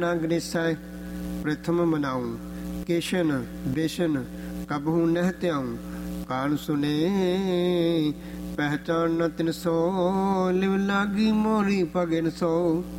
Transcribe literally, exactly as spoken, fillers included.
ਨਾ ਗ੍ਰਿਸੈ ਪ੍ਰਥਮ ਮਨਾਉ, ਕੇਸ਼ਨ ਬੇਸ਼ਨ ਕਬਹੂ ਨਹਿ ਧਿਆਉ। ਕਾਨ ਸੁਨੇ ਪਹਿਚਾਨ ਨ ਤਿਨ ਸੋ, ਲਿਵ ਲਾਗੀ ਮੋਰੀ ਪਗਿਨ ਸੋ।